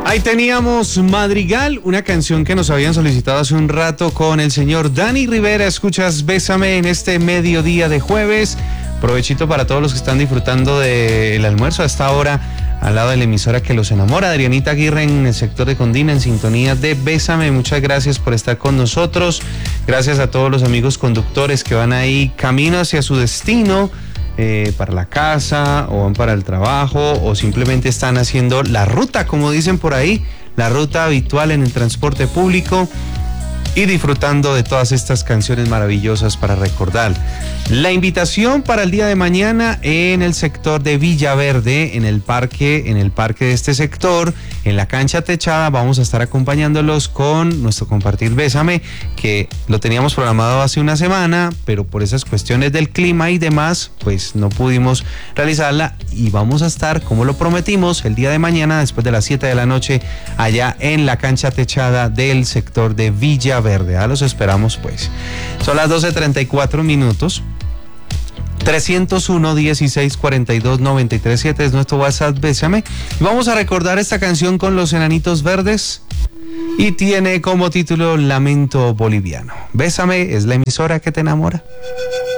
Ahí teníamos Madrigal, una canción que nos habían solicitado hace un rato con el señor Dani Rivera. Escuchas Bésame en este mediodía de jueves. Provechito para todos los que están disfrutando del almuerzo a esta hora al lado de la emisora que los enamora. Adrianita Aguirre en el sector de Condina, en sintonía de Bésame. Muchas gracias por estar con nosotros. Gracias a todos los amigos conductores que van ahí camino hacia su destino. Para la casa o van para el trabajo o simplemente están haciendo la ruta, como dicen por ahí, la ruta habitual en el transporte público y disfrutando de todas estas canciones maravillosas para recordar. La invitación para el día de mañana en el sector de Villaverde, en el parque de este sector, en la cancha techada, vamos a estar acompañándolos con nuestro Compartir Bésame, que lo teníamos programado hace una semana, pero por esas cuestiones del clima y demás, pues no pudimos realizarla y vamos a estar, como lo prometimos, el día de mañana, después de las 7 de la noche, allá en la cancha techada del sector de Villaverde. Los esperamos pues. Son las 12:34 minutos. 301-1642-937 es nuestro WhatsApp, Bésame. Vamos a recordar esta canción con los Enanitos Verdes y tiene como título Lamento Boliviano. Bésame es la emisora que te enamora.